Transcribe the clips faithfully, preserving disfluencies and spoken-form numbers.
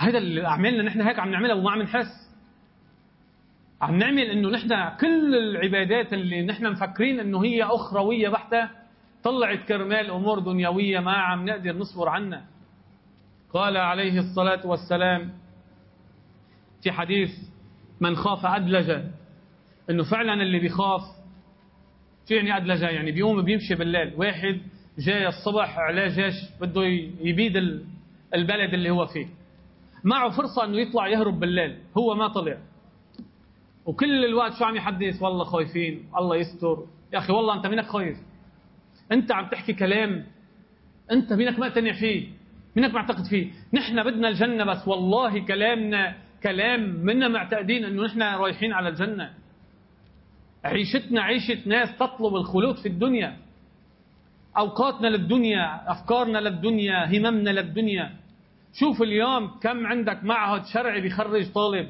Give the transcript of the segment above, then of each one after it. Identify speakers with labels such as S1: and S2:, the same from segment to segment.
S1: هذا اللي أعمالنا نحن هيك عم نعملها وما عم نحس. عم نعمل إنه نحن كل العبادات اللي نحن مفكرين إنه هي أخروية بحتة طلعت كرمال أمور دنيوية ما عم نقدر نصبر عنها. قال عليه الصلاة والسلام في حديث من خاف أدلج، إنه فعلا اللي بيخاف شو يعني أدلج؟ يعني بيقوم بيمشي بالليل. واحد جاي الصبح عليه جيش بده يبيد البلد اللي هو فيه، معه فرصة إنه يطلع يهرب بالليل، هو ما طلع، وكل الوقت شو عم يحدث؟ والله خايفين، الله يستر. يا أخي والله أنت منك خايف؟ أنت عم تحكي كلام أنت منك مقتنع فيه، منك معتقد فيه. نحن بدنا الجنة، بس والله كلامنا كلام منا معتقدين إنه نحن رايحين على الجنة. عيشتنا عيشة ناس تطلب الخلود في الدنيا، أوقاتنا للدنيا، أفكارنا للدنيا، هممنا للدنيا. شوف اليوم كم عندك معهد شرعي بيخرج طالب،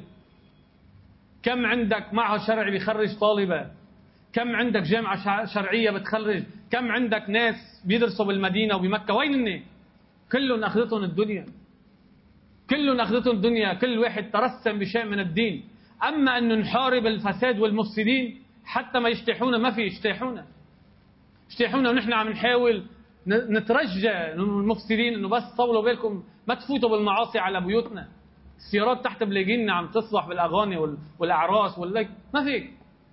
S1: كم عندك معهد شرعي بيخرج طالبة، كم عندك جامعة شرعية بتخرج، كم عندك ناس بيدرسوا بالمدينة وبمكة. وين الناس؟ كلهم أخذتهم الدنيا، كلهم أخذتهم الدنيا. كل واحد ترسم بشيء من الدين. أما أنه نحارب الفساد والمفسدين حتى ما يجتاحونا، ما في يجتاحونا اجتاحونا ونحن عم نحاول نترجى المفسدين انه بس طولوا بالكم ما تفوتوا بالمعاصي على بيوتنا. السيارات تحت بلاقينا عم تصلح بالاغاني والاعراس والليك. ما فيك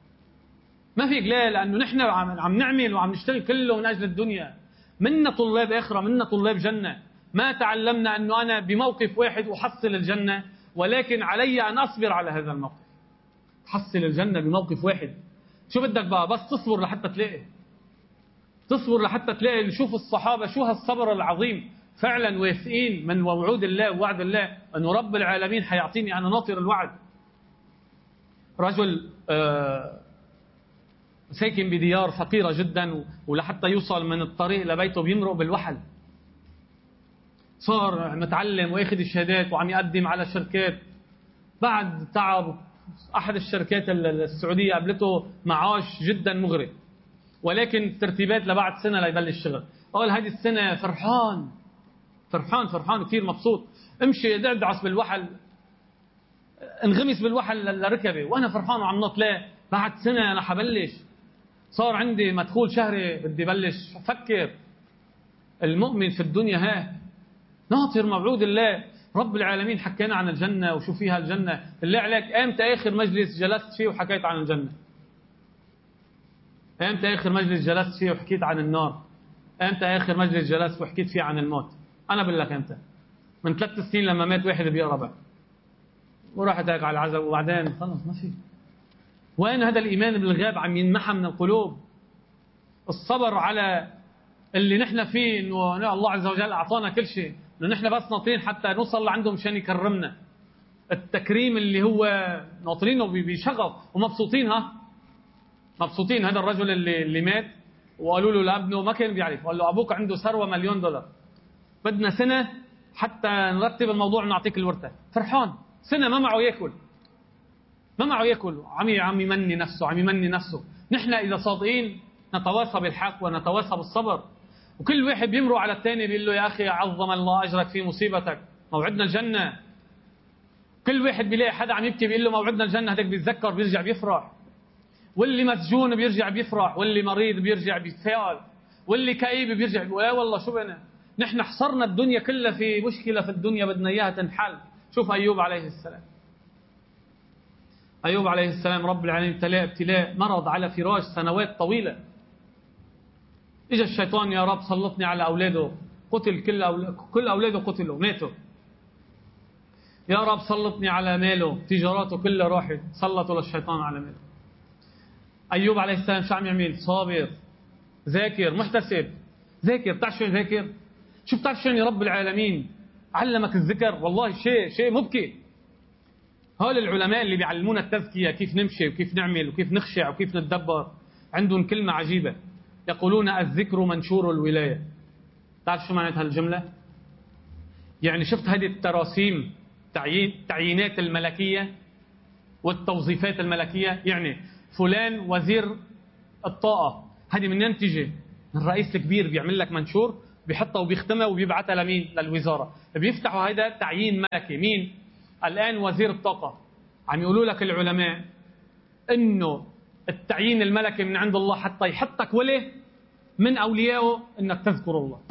S1: ما فيك ليه؟ لانه نحن عم عم نعمل وعم نشتغل كله من اجل الدنيا. منا طلاب اخره، منا طلاب جنه. ما تعلمنا انه انا بموقف واحد احصل الجنه، ولكن علي ان اصبر على هذا الموقف. تحصل الجنه بموقف واحد. شو بدك بقى؟ بس تصبر لحتى تلاقي، تصبر لحتى تلاقي. شوف الصحابة شو هالصبر العظيم، فعلا واثقين من وعود الله ووعد الله أنه رب العالمين حيعطيني، أنا ناطر الوعد. رجل ساكن بديار فقيرة جدا، ولحتى يوصل من الطريق لبيته بيمرق بالوحل. صار متعلم واخذ الشهادات وعم يقدم على شركات. بعد تعب أحد الشركات السعودية قابلته معاش جدا مغري، ولكن ترتيبات لبعد سنة ليبلش شغل. قال هذه السنة فرحان فرحان فرحان كثير مبسوط. امشي دعدعس بالوحل، انغمس بالوحل لركبه وانا فرحان وعم نط. ليه؟ بعد سنة انا حبلش، صار عندي مدخول شهري بدي بلش. فكر المؤمن في الدنيا ها ناطر موعود الله. رب العالمين حكينا عن الجنة وشو فيها الجنة. بالله عليك امتى اخر مجلس جلست فيه وحكيت عن الجنة؟ امتى اخر مجلس جلست فيه وحكيت عن النار؟ امتى اخر مجلس جلست وحكيت فيه عن الموت؟ انا بقول لك امتى. من ثلاث سنين لما مات واحد بيقرب وراحت هيك على العزب، وبعدين خلص ما في. وين هذا الايمان بالغيب عم ينمحى من القلوب؟ الصبر على اللي نحن فيه، انه الله عز وجل اعطانا كل شيء، انه نحن بس ناطرين حتى نوصل لعنده مشان يكرمنا. التكريم اللي هو ناطرينه بشغف ومبسوطين. ها مبسوطين. هذا الرجل اللي اللي مات وقالوا له لابنه ما كان بيعرف، قال له ابوك عنده ثروه مليون دولار، بدنا سنه حتى نرتب الموضوع ونعطيك الورثه. فرحان سنه ما معه ياكل، ما معه ياكل، عم عم يمني نفسه عم يمني نفسه. نحن اذا صادقين نتواصى بالحق ونتواصى بالصبر، وكل واحد بيمرق على الثاني بيقول له يا اخي عظم الله اجرك في مصيبتك، موعدنا الجنه. كل واحد بيلاقي حدا عم يبكي بيقول له موعدنا الجنه، هذاك بيتذكر بيرجع بيفرح. واللي مسجون بيرجع بيفرح، واللي مريض بيرجع بيتفائل، واللي كئيب بيرجع بيقول لا والله شو بنا. نحن حصرنا الدنيا كلها في مشكلة في الدنيا بدنا إياها تنحل. شوف أيوب عليه السلام. أيوب عليه السلام رب العالمين ابتلاه ابتلاء، مرض على فراش سنوات طويلة. إجا الشيطان يا رب سلطني على أولاده، قتل كل أولاده، كل أولاده قتلوا ماتوا. يا رب سلطني على ماله، تجاراته كلها راحت، سلطوا للشيطان على ماله. أيوب عليه السلام شو عم يعمل؟ صابر، ذاكر، محتسب. ذاكر، بتعرف شو ذاكر؟ شو بتعرف شو يعني رب العالمين علمك الذكر؟ والله شيء شيء مبكي. هول العلماء اللي بيعلمونا التزكية، كيف نمشي وكيف نعمل وكيف نخشع وكيف نتدبر، عندهم كلمة عجيبة يقولون الذكر منشور الولاية. تعرف شو معنى هالجملة؟ يعني شفت هذه التراسيم، تعيين تعيينات الملكية والتوظيفات الملكية، يعني فلان وزير الطاقة، هذه من ينتج من الرئيس الكبير بيعمل لك منشور بيحطها وبيختمها وبيبعتها لمين؟ للوزارة. بيفتحوا هيدا تعيين ملكي. مين؟ الآن وزير الطاقة. عم يقولوا لك العلماء إنه التعيين الملكي من عند الله حتى يحطك ولي من أوليائه إنك تذكر الله.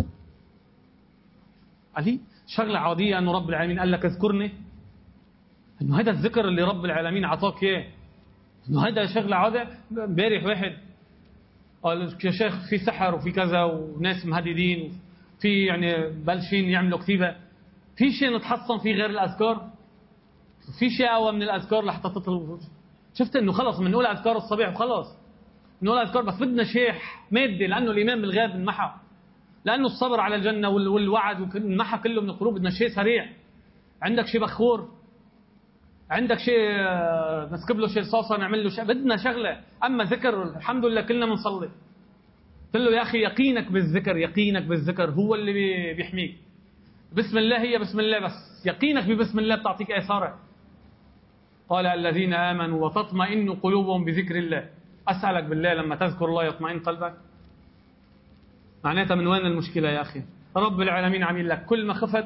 S1: علي شغلة عادية إنه رب العالمين قال لك اذكرني، إنه هذا الذكر اللي رب العالمين عطاك إياه، إنه هذا شغلة عادة. امبارح واحد قال يا شيخ في سحر وفي كذا وناس مهددين وفي يعني بلشين يعملوا كتيبة. في شيء نتحصن فيه غير الأذكار؟ في شيء أقوى من الأذكار لحتى تطلب؟ شفت إنه خلص بنقول أذكار الصبيح وخلص بنقول أذكار، بس بدنا شيء مادي، لأنه الإيمان بالغيب انمحى، لأنه الصبر على الجنة والوعد انمحى كله من القلوب. بدنا شيء سريع. عندك شيء بخور، عندك شيء نسكب له شيء رصاصة نعمل له شيء، بدنا شغلة. أما ذكر الحمد لله كلنا بنصلي. قل له يا أخي يقينك بالذكر، يقينك بالذكر هو اللي بيحميك. بسم الله هي بسم الله، بس يقينك ببسم الله بتعطيك آثاره. قال الذين آمنوا وتطمئن قلوبهم بذكر الله. أسألك بالله لما تذكر الله يطمئن قلبك؟ معناتها من وين المشكلة يا أخي؟ رب العالمين عميل لك كل ما خفت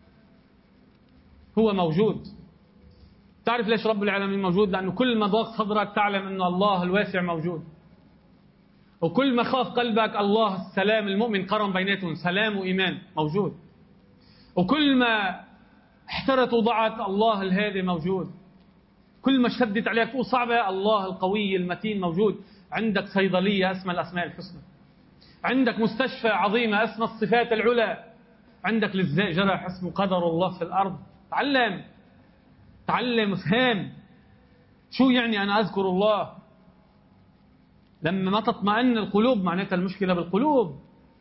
S1: هو موجود. تعرف ليش رب العالمين موجود؟ لأنه كل ما ضاق صدرك تعلم أن الله الواسع موجود. وكل ما خاف قلبك الله السلام المؤمن قرن بيناتهم، سلام وإيمان موجود. وكل ما احترت وضعت الله الهادي موجود. كل ما شدت عليك فوق صعبة الله القوي المتين موجود. عندك صيدلية اسمها الأسماء الحسنى، عندك مستشفى عظيمة اسمها الصفات العلى، عندك للزاء جرح اسمه قدر الله في الأرض. تعلم تعلم افهم شو يعني أنا أذكر الله. لما ما تطمئن القلوب معناتها المشكلة بالقلوب.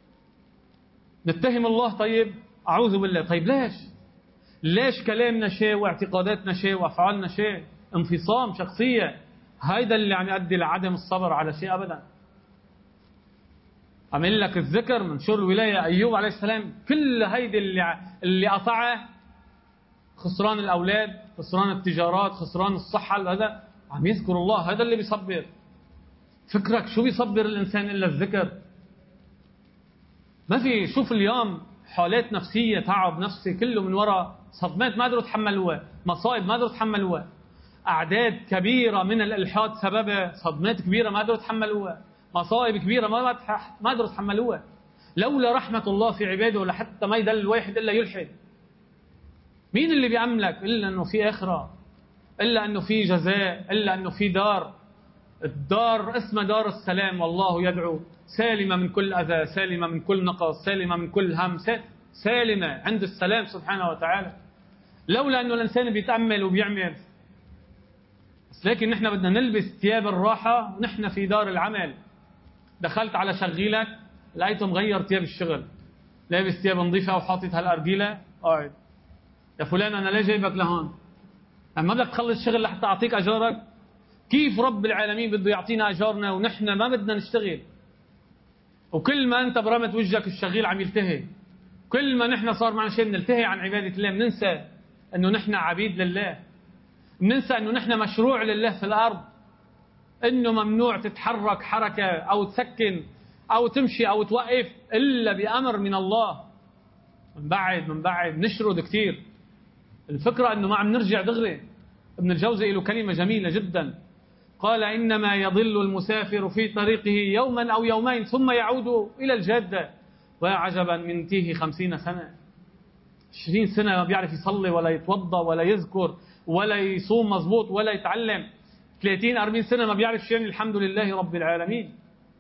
S1: نتهم الله، طيب أعوذ بالله، طيب ليش؟ ليش كلامنا شيء واعتقاداتنا شيء وأفعالنا شيء؟ انفصام شخصية. هيدا اللي عم يؤدي لعدم الصبر على شيء أبدا. عمل لك الذكر من شر الولاية أيوب عليه السلام، كل هيدي اللي اللي قطعه خسران الأولاد، خسران التجارات، خسران الصحة، هذا عم يذكر الله. هذا اللي بيصبر. فكرك شو بيصبر الإنسان إلا الذكر؟ ما في. شوف اليوم حالات نفسية، تعب نفسي كله من وراء صدمات ما قدروا يتحملوها، مصائب ما قدروا يتحملوها، أعداد كبيرة من الإلحاد سببها صدمات كبيرة ما قدروا يتحملوها، مصائب كبيرة ما ما قدروا يتحملوها. لولا رحمة الله في عباده لحتى ما يدل الواحد إلا يلحد. مين اللي بيأملك إلا أنه في آخرة، إلا أنه في جزاء، إلا أنه في دار. الدار اسمها دار السلام، والله يدعو سالمة من كل أذى، سالمة من كل نقص، سالمة من كل هم، سالمة عند السلام سبحانه وتعالى. لولا أنه الإنسان بيتأمل وبيعمل. لكن نحن بدنا نلبس ثياب الراحة ونحن في دار العمل. دخلت على شغيلك لقيته مغير ثياب الشغل، لابس ثياب نظيفة وحاطط هالأرجيلة، قاعد يا فلان أنا ليه جايبك لهون؟ أما بدك تخلص شغل لحتى أعطيك أجارك؟ كيف رب العالمين بده يعطينا أجارنا ونحن ما بدنا نشتغل؟ وكل ما أنت برمت وجهك الشغيل عم يلتهي. كل ما نحن صار معنا شيء بنلتهي عن عبادة الله، بننسى أنه نحن عبيد لله، بننسى أنه نحن مشروع لله في الأرض، أنه ممنوع تتحرك حركة أو تسكن أو تمشي أو توقف إلا بأمر من الله. من بعد من بعد نشرد كثير. الفكرة أنه ما عم نرجع دغري. ابن الجوزي له كلمة جميلة جدا، قال إنما يضل المسافر في طريقه يوما أو يومين ثم يعود إلى الجادة. ويا عجبا من تيه خمسين سنة، عشرين سنة ما بيعرف يصلي ولا يتوضى ولا يذكر ولا يصوم مضبوط ولا يتعلم. ثلاثين أربعين سنة ما بيعرف شيء. الحمد لله رب العالمين،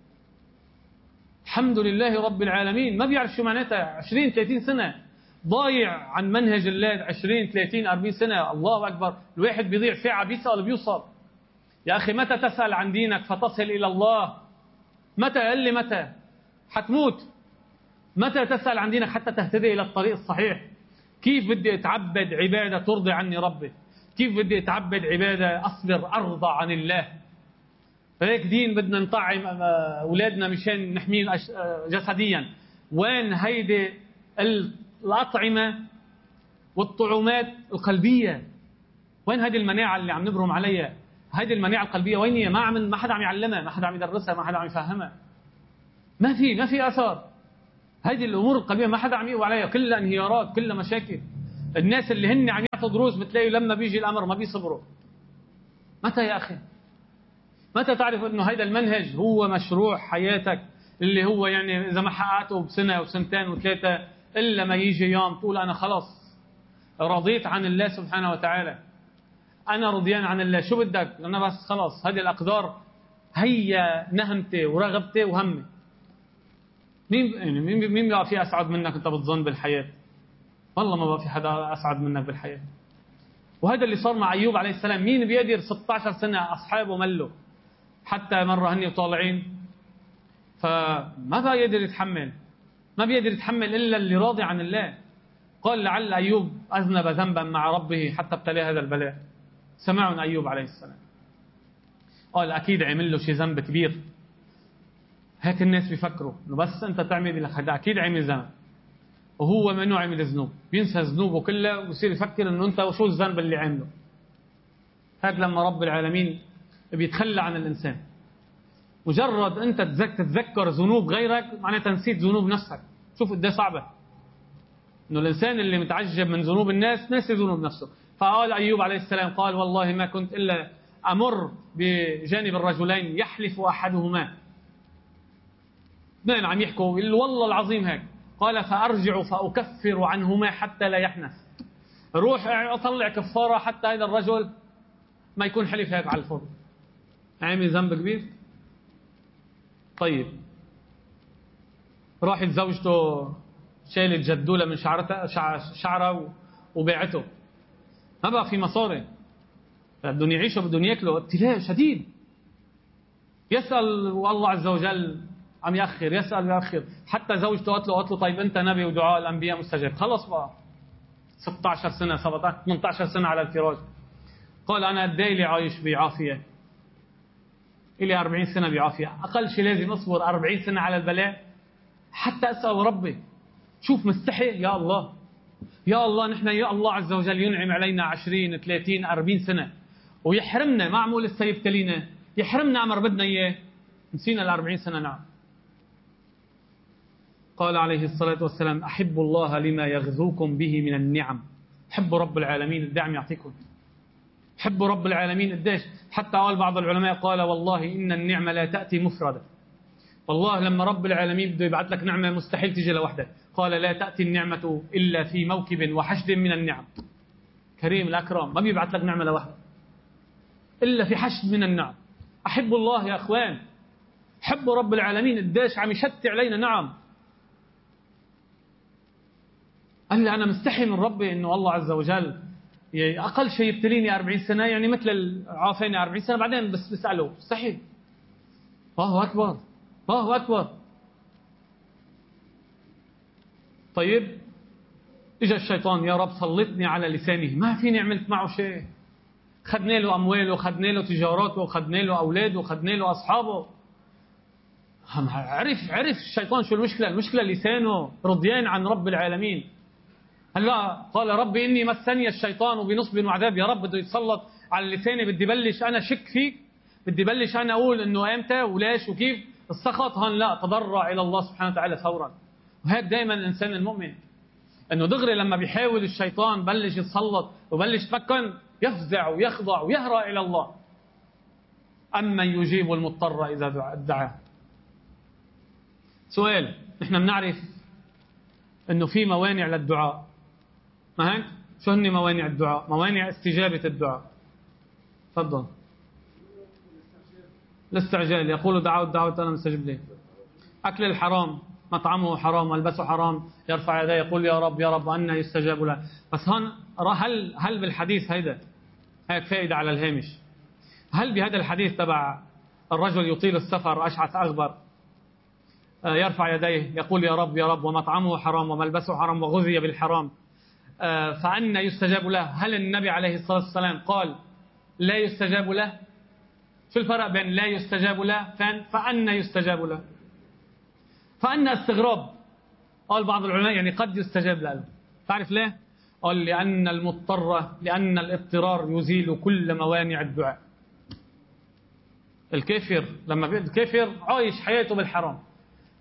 S1: الحمد لله رب العالمين. ما بيعرف شو معناتها عشرين ثلاثين سنة ضايع عن منهج الله. عشرين ثلاثين أربعين سنة، الله أكبر. الواحد بيضيع ساعة بيسأل بيوصل. يا أخي متى تسأل عن دينك فتصل إلى الله؟ متى؟ قال لي متى؟ حتموت. متى تسأل عن دينك حتى تهتدي إلى الطريق الصحيح؟ كيف بدي أتعبد عبادة ترضي عني ربي؟ كيف بدي أتعبد عبادة أصبر أرضى عن الله؟ هيك دين بدنا نطعم أولادنا مشان نحميهم جسديا. وين هيدي الأطعمة والطعومات القلبية؟ وين هذه المناعة اللي عم نبرم عليها؟ هذه المناعة القلبية وين هي؟ ما عم ما حدا عم يعلمها، ما حدا عم يدرسها، ما حدا عم يفهمها. ما في ما في أثر. هذه الأمور القديمة ما حدا عم يقوى عليها، كلها انهيارات، كلها مشاكل. الناس اللي هن عم يعطوا دروس بتلاقي لما بيجي الأمر ما بيصبروا. متى يا أخي؟ متى تعرف أنه هذا المنهج هو مشروع حياتك، اللي هو يعني إذا ما حققته بسنة وسنتين وثلاثة إلا ما يجي يوم تقول أنا خلاص رضيت عن الله سبحانه وتعالى، أنا رضيان عن الله، شو بدك؟ أنا بس خلاص هذه الأقدار هي نهمتي ورغبتي وهمي. مين يعني مين مين بقى في أسعد منك أنت بتظن بالحياة؟ والله ما بقى في حدا أسعد منك بالحياة. وهذا اللي صار مع أيوب عليه السلام. مين بيقدر ستة عشر سنة أصحابه ملوا حتى مرة هني طالعين، فما بقى يقدر يتحمل، ما بيقدر يتحمل إلا اللي راضي عن الله. قال لعل أيوب أذنب ذنبا مع ربه حتى ابتلاه هذا البلاء. سمعوا أيوب عليه السلام قال أكيد عمل له شيء ذنب كبير. هيك الناس بيفكروا إنه بس أنت تعمل لك هذا أكيد عمل ذنب، وهو منو عمل ذنوب، بينسى ذنوبه كلها ويصير يفكر إنه أنت وشو الذنب اللي عمله. هذا لما رب العالمين بيتخلى عن الإنسان. مجرد أنت تتذكر ذنوب غيرك معناتها نسيت ذنوب نفسك. شوف قد ايه صعبة إنه الإنسان اللي متعجب من ذنوب الناس ناسي ذنوب نفسه. فقال أيوب عليه السلام قال والله ما كنت إلا أمر بجانب الرجلين يحلف أحدهما، اثنين عم يحكوا والله العظيم هيك، قال فأرجع فأكفر عنهما حتى لا يحنث، روح أطلع كفارة حتى هذا الرجل ما يكون حلف هيك على الفضل، عامل ذنب كبير. طيب راحت زوجته شالت جدولة من شعرتها شعره وبيعته، ما بقى في مصاري، بدهم يعيشوا بدهم ياكلوا، ابتلاء شديد. يسأل والله عز وجل عم يأخر، يسأل ويأخر، حتى زوجته قالت له قالت له طيب أنت نبي ودعاء الأنبياء مستجاب، خلص بقى ستة عشر سنة سبعة ثمانية عشر سنة على الفراش. قال أنا قد ايه لي عايش بعافية، إلي أربعين سنة بعافية، أقل شيء لازم أصبر أربعين سنة على البلاء حتى أسأل ربي. شوف مستحي يا الله، يا الله نحن يا الله عز وجل ينعم علينا عشرين ثلاثين أربعين سنة ويحرمنا، معمول لسه يبتلينا، يحرمنا أمر بدنا إياه، نسينا الأربعين سنة. نعم. قال عليه الصلاة والسلام أحب الله لما يغذوكم به من النعم. حبوا رب العالمين الدعم يعطيكم، حبوا رب العالمين قديش، حتى قال بعض العلماء قال والله إن النعمة لا تأتي مفردة. والله لما رب العالمين بده يبعث لك نعمة مستحيل تجي لوحدك، قال لا تأتي النعمة إلا في موكب وحشد من النعم. كريم الأكرم ما بيبعث لك نعمة لوحدك إلا في حشد من النعم. أحب الله يا أخوان، حبوا رب العالمين قديش عم يشتي علينا نعم. قال لي أنا مستحي من ربي إنه الله عز وجل أقل شيء يبتليني أربعين سنة، يعني مثل العافيني أربعين سنة بعدين بس بسأله مستحي. الله أكبر الله أكبر. طيب إجا الشيطان يا رب سلطني على لسانه، ما فيني عملت معه شيء، خدنا له أمواله، خدنا له تجاراته، خدنا له أولاده، خدنا له أصحابه. عرف عرف الشيطان شو المشكلة، المشكلة لسانه رضيان عن رب العالمين. هلا قال ربي إني مسني الشيطان بنصب وعذاب. يا رب بده يتسلط على لساني، بدي بلش أنا شك فيك، بدي بلش أنا أقول إنه إمتى وليش وكيف السخط. هون لا، تضرع إلى الله سبحانه وتعالى فورا. وهيك دائما الإنسان المؤمن إنه دغري لما بيحاول الشيطان بلش يتسلط وبلش يتمكن يفزع ويخضع ويهرع إلى الله. أمن يجيب المضطر إذا دعاه. سؤال، نحن بنعرف إنه في موانع للدعاء، ما هيك؟ شو هن موانع الدعاء؟ موانع استجابة الدعاء. تفضل. الاستعجال، يقول دعوت دعوت أنا مستجب لي. أكل الحرام، مطعمه حرام ملبسه حرام، يرفع يديه يقول يا رب يا رب أن يستجاب له. بس هون هل هل بالحديث هيدا هيك فائدة على الهامش، هل بهذا الحديث تبع الرجل يطيل السفر أشعث أغبر يرفع يديه يقول يا رب يا رب ومطعمه حرام وملبسه حرام وغذي بالحرام فأن يستجاب له، هل النبي عليه الصلاة والسلام قال لا يستجاب له؟ شو الفرق بين لا يستجاب له فأن يستجاب له؟ فأن استغراب، قال بعض العلماء يعني قد يستجاب له. تعرف ليه؟ قال لأن المضطر، لأن الاضطرار يزيل كل موانع الدعاء. الكافر لما الكافر عايش حياته بالحرام،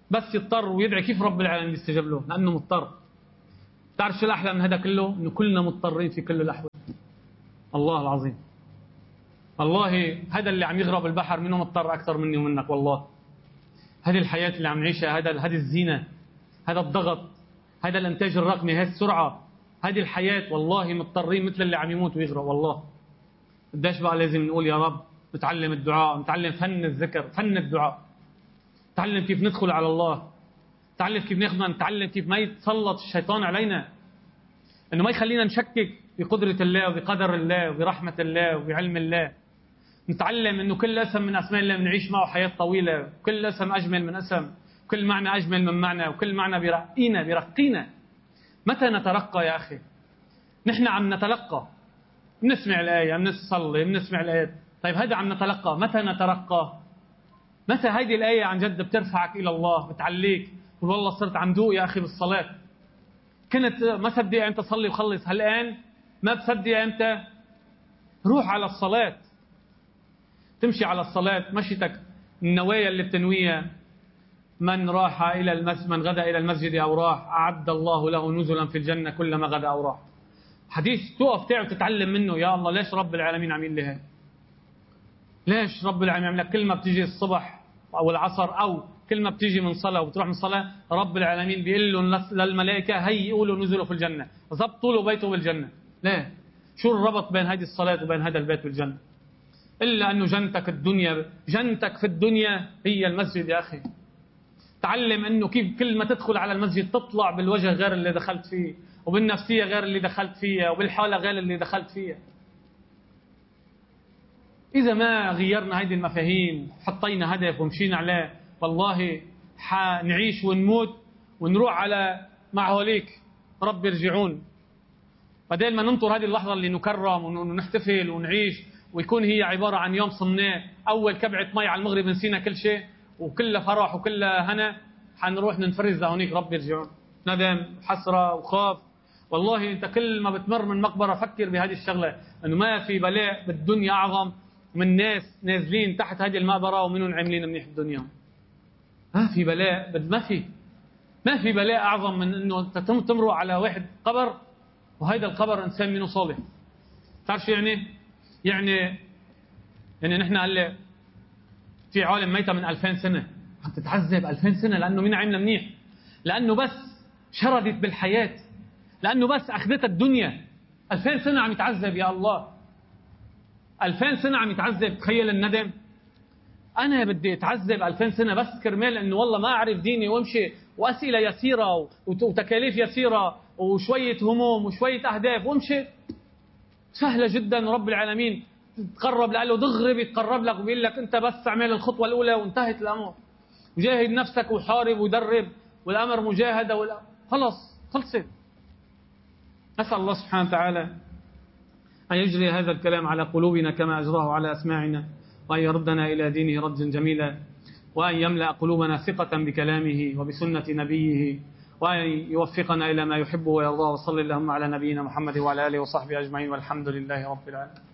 S1: بس يضطر ويدعي كيف رب العالمين بيستجاب له؟ لأنه مضطر. تعرف شو الأحلى من هذا كله؟ إنه كلنا مضطرين في كل الأحوال. الله العظيم، والله هذا اللي عم يغرب البحر منه مضطر أكثر مني ومنك. والله هذه الحياة اللي عم نعيشها، هذا هذه الزينة، هذا الضغط، هذا الانتاج الرقمي، هذه السرعة، هذه الحياة، والله مضطرين مثل اللي عم يموت ويغرق. والله قديش بقى لازم نقول يا رب، نتعلم الدعاء، نتعلم فن الذكر، فن الدعاء، نتعلم كيف ندخل على الله، نتعلم كيف ناخذ، نتعلم كيف ما يتسلط الشيطان علينا، انه ما يخلينا نشكك بقدرة الله وبقدر الله وبرحمة الله وبعلم الله. نتعلم انه كل اسم من اسماء الله بنعيش معه حياة طويلة، وكل اسم اجمل من اسم، كل معنى اجمل من معنى، وكل معنى بيرقينا بيرقينا. متى نترقى يا اخي؟ نحن عم نتلقى، بنسمع الآية، بنصلي، بنسمع الآيات، طيب هذا عم نتلقى، متى نترقى؟ متى هذه الآية عن جد بترفعك إلى الله، بتعليك، تقول والله صرت عم دوق يا أخي بالصلاة، كنت ما صدق أنت صلي وخلص، هالآن ما بصدق أنت روح على الصلاة، تمشي على الصلاة مشيتك، النوايا اللي بتنويها، من راح إلى المسجد، من غدا إلى المسجد أو راح أعد الله له نزلا في الجنة كلما غدا أو راح. حديث تقف تعب تتعلم منه. يا الله ليش رب العالمين عامل لي هيك؟ ليش رب العالمين عامل لك كل ما بتيجي الصبح أو العصر أو كل ما بتيجي من صلاة وبتروح من صلاة، رب العالمين بيقول لهم للملائكة هيئوا له نزله في الجنة، ضبطوا له بيته بالجنة. ليه؟ شو الربط بين هذه الصلاة وبين هذا البيت بالجنة؟ إلا أنه جنتك الدنيا، جنتك في الدنيا هي المسجد يا أخي. تعلم أنه كيف كل ما تدخل على المسجد تطلع بالوجه غير اللي دخلت فيه، وبالنفسية غير اللي دخلت فيها، وبالحالة غير اللي دخلت فيها. إذا ما غيرنا هذه المفاهيم، حطينا هدف ومشينا عليه، والله حنعيش ونموت ونروح على مع هوليك رب يرجعون، بدل ما ننطر هذه اللحظة اللي نكرم ونحتفل ونعيش ويكون هي عبارة عن يوم صمناه، أول كبعة مي على المغرب نسينا كل شيء وكلها فرح وكلها هنا، حنروح ننفرز لهونيك رب يرجعون. ندم وحسرة وخوف. والله أنت كل ما بتمر من مقبرة فكر بهذه الشغلة، أنه ما في بلاء بالدنيا أعظم من ناس نازلين تحت هذه المقبرة ومنهم عاملين منيح الدنيا. ما في بلاء، ما في ما في بلاء أعظم من أنه تمرق على واحد قبر وهذا القبر إنسان منه صالح. تعرف شو يعني؟ يعني يعني نحن هلا في عالم ميتة من ألفين سنة عم تتعذب ألفين سنة لأنه مين عامله منيح، لأنه بس شردت بالحياة، لأنه بس أخذتها الدنيا. ألفين سنة عم يتعذب يا الله، ألفين سنة عم يتعذب. تخيل الندم. أنا بدي أتعذب ألفين سنة بس كرمال إنه والله ما أعرف ديني وأمشي وأسئلة يسيرة وتكاليف يسيرة وشوية هموم وشوية أهداف وأمشي. سهلة جدا. رب العالمين تقرب له دغري بيتقرب لك وبيقول لك أنت بس اعمل الخطوة الأولى وانتهت الأمر. جاهد نفسك وحارب ودرب والأمر مجاهدة ولا خلص خلصت. أسأل الله سبحانه وتعالى أن يجري هذا الكلام على قلوبنا كما أجراه على أسماعنا، وأن يردنا إلى دينه ردا جميلا، وأن يملأ قلوبنا ثقة بكلامه وبسنة نبيه، وأن يوفقنا إلى ما يحبه ويرضاه. وصلى اللهم على نبينا محمد وعلى آله وصحبه أجمعين، والحمد لله رب العالمين.